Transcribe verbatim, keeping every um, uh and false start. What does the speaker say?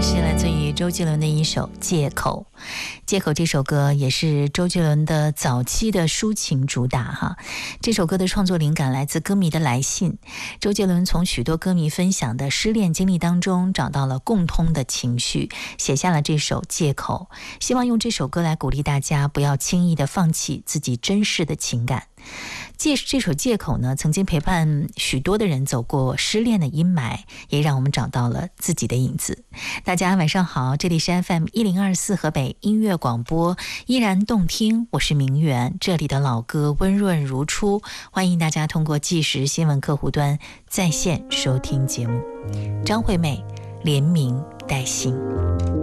是来自于周杰伦的一首《借口》。借口这首歌也是周杰伦的早期的抒情主打哈。这首歌的创作灵感来自歌迷的来信，周杰伦从许多歌迷分享的失恋经历当中找到了共通的情绪，写下了这首《借口》，希望用这首歌来鼓励大家不要轻易的放弃自己真实的情感。借这首借口呢，曾经陪伴许多的人走过失恋的阴霾，也让我们找到了自己的影子。大家晚上好，这里是 F M 一零二四河北音乐广播，依然动听，我是明媛，这里的老歌温润如初，欢迎大家通过即时新闻客户端在线收听节目。张惠妹，连名带姓。